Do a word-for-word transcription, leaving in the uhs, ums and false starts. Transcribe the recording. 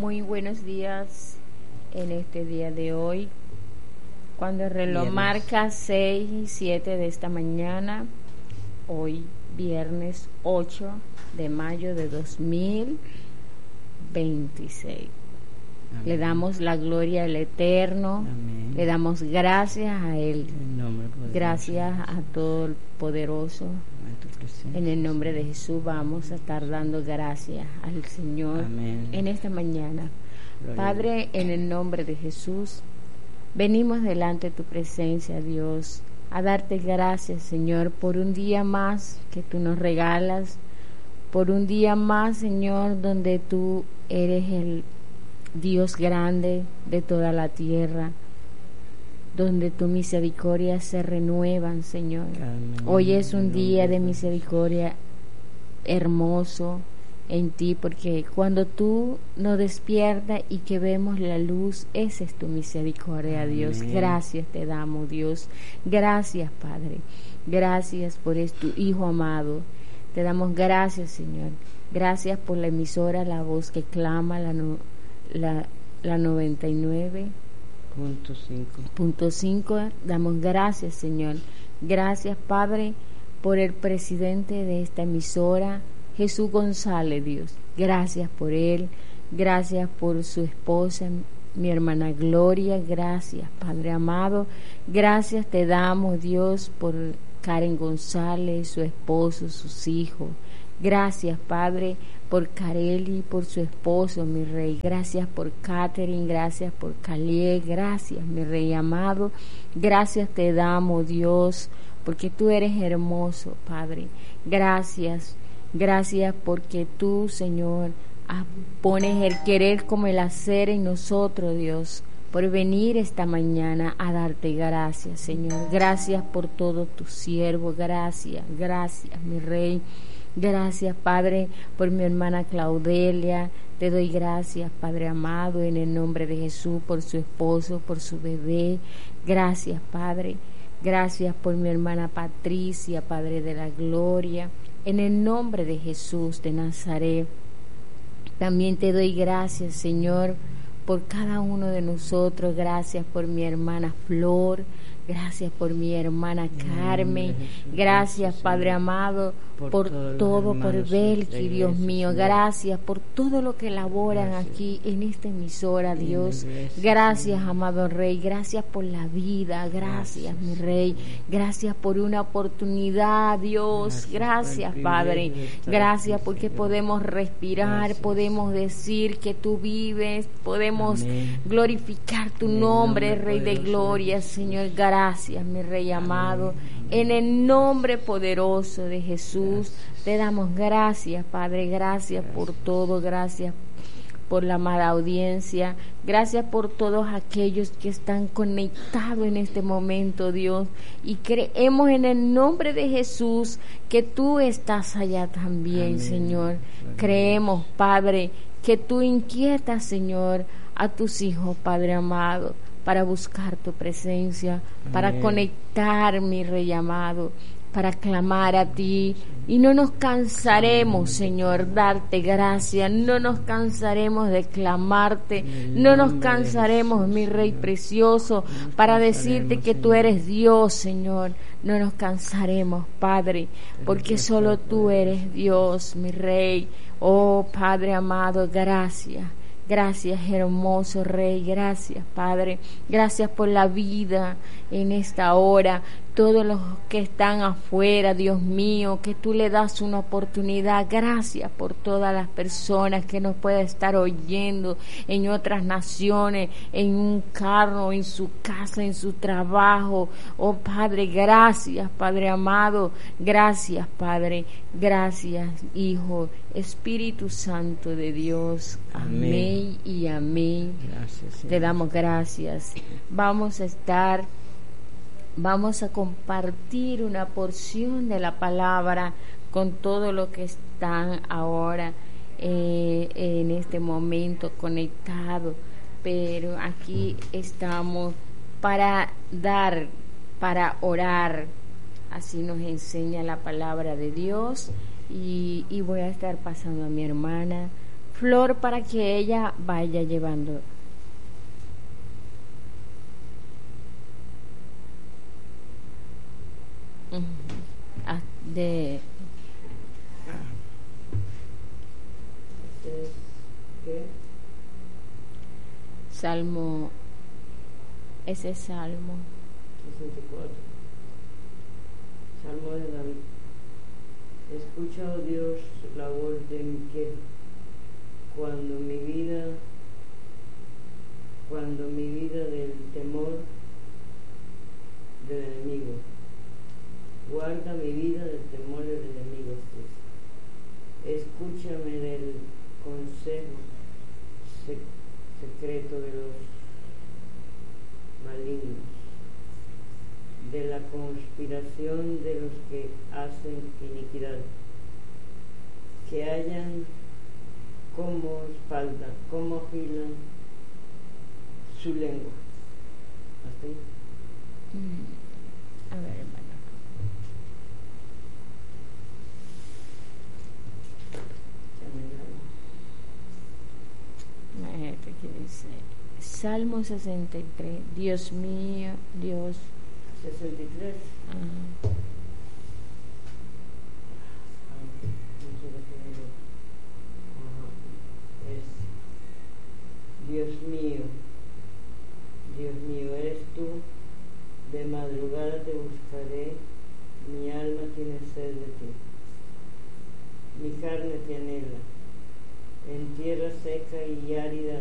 Muy buenos días en este día de hoy. Cuando el reloj viernes. Marca seis y siete de esta mañana, hoy viernes ocho de mayo de dos mil veintiséis. Amén. Le damos la gloria al Eterno. Amén. Le damos gracias a Él. Gracias a todo el poderoso. En el nombre de Jesús vamos a estar dando gracias al Señor. Amén. En esta mañana. Gloria. Padre, en el nombre de Jesús, venimos delante de tu presencia, Dios, a darte gracias, Señor, por un día más que tú nos regalas, por un día más, Señor, donde tú eres el Dios grande de toda la tierra, donde tu misericordia se renuevan, Señor. Amén. Hoy es un día de misericordia hermoso en ti, porque cuando tú nos despiertas y que vemos la luz, esa es tu misericordia, Amén. Dios. Gracias te damos, Dios. Gracias, Padre. Gracias por tu Hijo amado. Te damos gracias, Señor. Gracias por la emisora, la voz que clama, la, no, la, la noventa y nueve punto cinco. Punto cinco. Damos gracias, Señor. Gracias, Padre, por el presidente de esta emisora, Jesús González, Dios. Gracias por él. Gracias por su esposa, mi hermana Gloria. Gracias, Padre amado. Gracias te damos, Dios, por Karen González, su esposo, sus hijos. Gracias, Padre, por Carely, por su esposo, mi Rey. Gracias por Catherine, gracias por Calié. Gracias, mi Rey amado. Gracias te damos, Dios, porque tú eres hermoso, Padre. Gracias, gracias porque tú, Señor, pones el querer como el hacer en nosotros, Dios, por venir esta mañana a darte gracias, Señor. Gracias por todo tu siervo. Gracias, gracias, mi Rey. Gracias, Padre, por mi hermana Claudelia. Te doy gracias, Padre amado, en el nombre de Jesús, por su esposo, por su bebé. Gracias, Padre. Gracias por mi hermana Patricia, Padre de la gloria. En el nombre de Jesús de Nazaret. También te doy gracias, Señor, por cada uno de nosotros. Gracias por mi hermana Flor. Gracias por mi hermana Carmen. Gracias, Padre amado, por, por todo, por Belki, Dios mío. Gracias por todo lo que elaboran aquí en esta emisora, Dios. Gracias, amado Rey. Gracias por la vida. Gracias, mi Rey. Gracias por una oportunidad, Dios. Gracias, Padre. Gracias porque podemos respirar, podemos decir que tú vives, podemos glorificar tu nombre, Rey de gloria, Señor. Gracias. Gracias, mi Rey amado. En el nombre poderoso de Jesús te damos gracias, Padre. Gracias por todo. Gracias por la amada audiencia. Gracias por todos aquellos que están conectados en este momento, Dios. Y creemos en el nombre de Jesús que tú estás allá también, Amén. Señor. Amén. Creemos, Padre, que tú inquietas, Señor, a tus hijos, Padre amado, para buscar tu presencia, Amén. Para conectar, mi Rey amado, para clamar a ti. Y no nos cansaremos, Señor, darte gracias. No nos cansaremos de clamarte. No nos cansaremos, mi Rey precioso, para decirte que tú eres Dios, Señor. No nos cansaremos, Padre, porque solo tú eres Dios, mi Rey. Oh, Padre amado, gracias. Gracias, hermoso Rey. Gracias, Padre. Gracias por la vida en esta hora. Todos los que están afuera, Dios mío, que tú le das una oportunidad. Gracias por todas las personas que nos pueden estar oyendo en otras naciones, en un carro, en su casa, en su trabajo. Oh, Padre, gracias, Padre amado. Gracias, Padre. Gracias, Hijo, Espíritu Santo de Dios. Amén, amén y amén. Gracias, Te damos gracias. Vamos a estar... Vamos a compartir una porción de la palabra con todos los que están ahora eh, en este momento conectados. Pero aquí estamos para dar, para orar. Así nos enseña la palabra de Dios. Y, y voy a estar pasando a mi hermana Flor para que ella vaya llevando. De ¿Qué? Salmo, ese Salmo sesenta y cuatro. Salmo de David. Escucha, oh Dios, la voz de mi queja, cuando mi vida, cuando mi vida del temor del enemigo. Guarda mi vida del temor del enemigo. Escúchame del consejo secreto de los malignos, de la conspiración de los que hacen iniquidad, que hayan como espalda, como afilan su lengua. ¿Hasta ahí? Mm. A ver, hermano. Imagínate que dice Salmo sesenta y tres. Dios mío, Dios. sesenta y tres. Ah. Dios mío, Dios mío, eres tú, de madrugada te buscaré, mi alma tiene sed de ti, mi carne te anhela, en tierra seca y árida